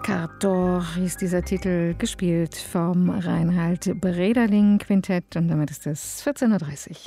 Cartor hieß dieser Titel, gespielt vom Reinhard Brederling Quintett, und damit ist es 14:30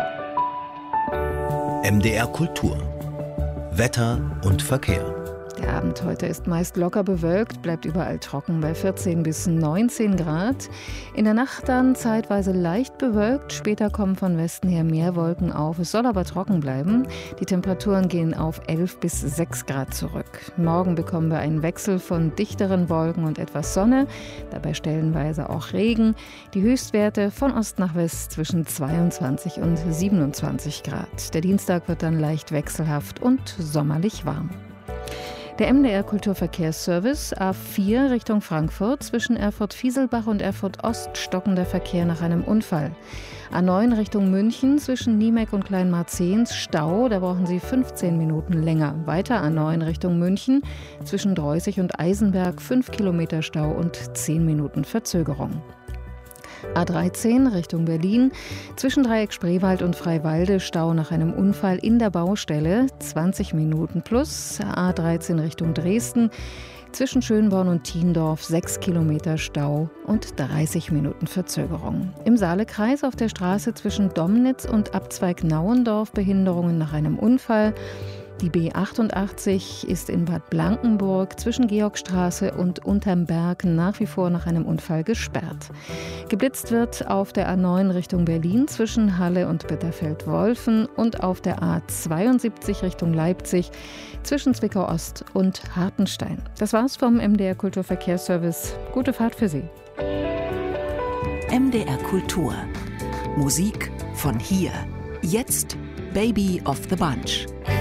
Uhr. MDR Kultur. Wetter und Verkehr. Der Abend heute ist meist locker bewölkt, bleibt überall trocken bei 14 bis 19 Grad. In der Nacht dann zeitweise leicht bewölkt, später kommen von Westen her mehr Wolken auf. Es soll aber trocken bleiben. Die Temperaturen gehen auf 11 bis 6 Grad zurück. Morgen bekommen wir einen Wechsel von dichteren Wolken und etwas Sonne, dabei stellenweise auch Regen. Die Höchstwerte von Ost nach West zwischen 22 und 27 Grad. Der Dienstag wird dann leicht wechselhaft und sommerlich warm. Der MDR Kulturverkehrsservice A4 Richtung Frankfurt, zwischen Erfurt-Fieselbach und Erfurt-Ost stockender Verkehr nach einem Unfall. A9 Richtung München, zwischen Niemeck und Kleinmarzehns Stau, da brauchen Sie 15 Minuten länger. Weiter A9 Richtung München, zwischen Dreußig und Eisenberg 5 Kilometer Stau und 10 Minuten Verzögerung. A13 Richtung Berlin, zwischen Dreieck Spreewald und Freiwalde Stau nach einem Unfall in der Baustelle, 20 Minuten plus. A13 Richtung Dresden, zwischen Schönborn und Thiendorf 6 Kilometer Stau und 30 Minuten Verzögerung. Im Saalekreis auf der Straße zwischen Domnitz und Abzweig Nauendorf Behinderungen nach einem Unfall. Die B88 ist in Bad Blankenburg zwischen Georgstraße und Unterm Berg nach wie vor nach einem Unfall gesperrt. Geblitzt wird auf der A9 Richtung Berlin zwischen Halle und Bitterfeld-Wolfen und auf der A72 Richtung Leipzig zwischen Zwickau-Ost und Hartenstein. Das war's vom MDR Kulturverkehrsservice. Gute Fahrt für Sie. MDR Kultur. Musik von hier. Jetzt Baby of the Bunch.